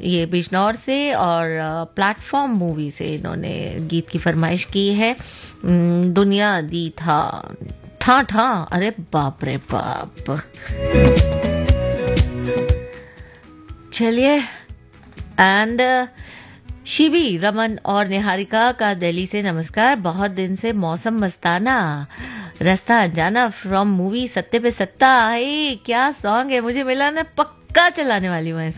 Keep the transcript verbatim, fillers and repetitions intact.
ये बिजनौर से और प्लेटफॉर्म मूवी से इन्होंने गीत की फरमाइश की है। दुनिया दी था ठा ठा, अरे बाप रे बाप। चलिए, एंड शिवी रमन और निहारिका का दिल्ली से नमस्कार। बहुत दिन से मौसम मस्ताना, रास्ता अनजाना फ्रॉम मूवी सत्ते पे सत्ता। है क्या सॉन्ग है, मुझे मिला ना, पक्का चलाने वाली हूँ।